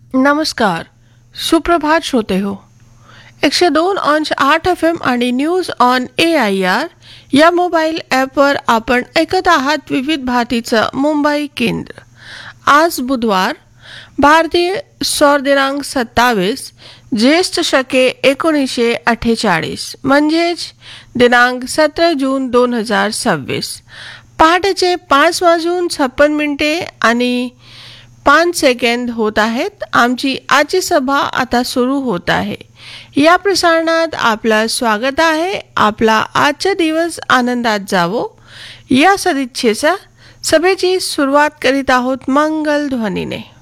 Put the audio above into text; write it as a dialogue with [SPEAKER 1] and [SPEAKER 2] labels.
[SPEAKER 1] नमस्कार, सुप्रभात श्रोते हो. 102.8 FM आणि न्यूज ऑन AIR या मोबाईल ॲपवर आपण ऐकत आहात विविध भारतीचं मुंबई केंद्र. आज बुधवार, भारतीय सौर दिनांक 27 ज्येष्ठ शके 1948 म्हणजेच दिनांक 17 जून 2026. पहाटेचे 5:56 आणि 5 सेकंद होत आहेत. आमची आजची सभा आता सुरू होत आहे. या प्रसारणात आपलं स्वागत आहे. आपला आजचा दिवस आनंदात जावो या सदिच्छेचा सभेची सुरुवात करीत आहोत मंगल ध्वनीने.